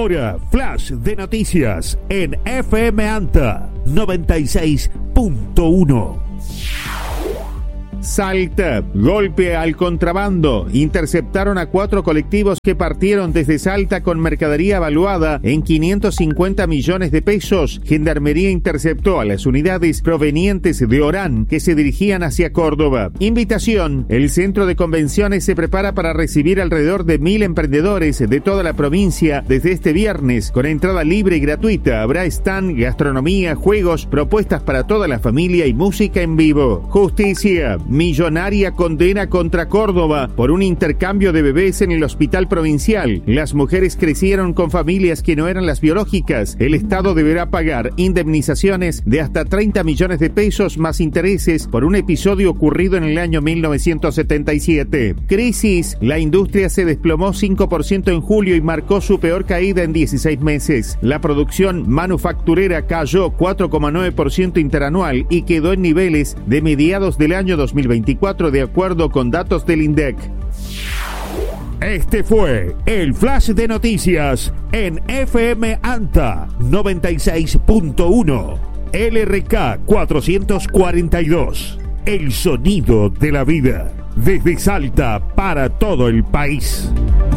Ahora, flash de noticias en FM Anta 96.1. Salta, golpe al contrabando. Interceptaron a 4 colectivos que partieron desde Salta con mercadería valuada en 550 millones de pesos. Gendarmería interceptó a las unidades provenientes de Orán que se dirigían hacia Córdoba. Invitación: el centro de convenciones se prepara para recibir alrededor de 1.000 emprendedores de toda la provincia desde este viernes, con entrada libre y gratuita. Habrá stand, gastronomía, juegos, propuestas para toda la familia y música en vivo. Justicia: millonaria condena contra Córdoba por un intercambio de bebés en el hospital provincial. Las mujeres crecieron con familias que no eran las biológicas. El Estado deberá pagar indemnizaciones de hasta 30 millones de pesos más intereses por un episodio ocurrido en el año 1977. Crisis: la industria se desplomó 5% en julio y marcó su peor caída en 16 meses. La producción manufacturera cayó 4,9% interanual y quedó en niveles de mediados del año 2024, de acuerdo con datos del INDEC. Este fue el flash de noticias en FM Anta 96.1, LRK 442, el sonido de la vida, desde Salta para todo el país.